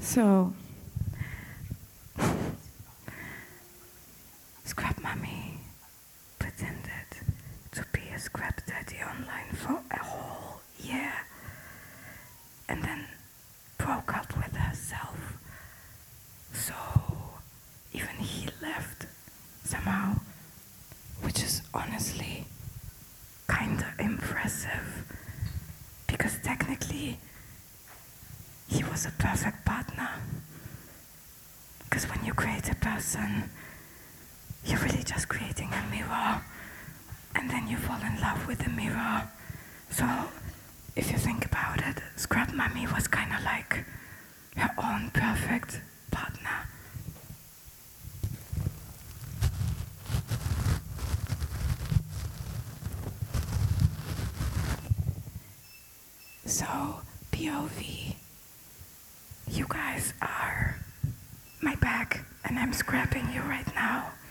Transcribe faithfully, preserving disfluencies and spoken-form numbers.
So, Scrap Mommy pretended to be a scrap daddy online for a whole year and then broke up with herself. So, even he left somehow, which is honestly kinda impressive because technically he was a perfect partner. Because when you create a person, you're really just creating a mirror, and then you fall in love with the mirror. So, if you think about it, Scrap Mommy was kind of like her own perfect partner. So, P O V, you guys are my back, and I'm scrapping you right now.